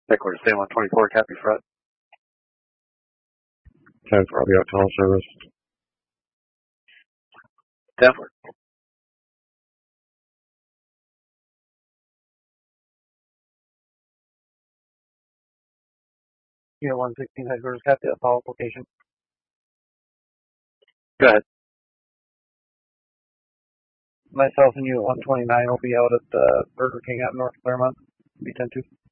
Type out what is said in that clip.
Headquarters, San 124, copy front. 10 for the tunnel service. 10 for. Unit 116 headquarters, copy that follow-up location. Go ahead. Myself and Unit 129 will be out at the Burger King at North Claremont, B102.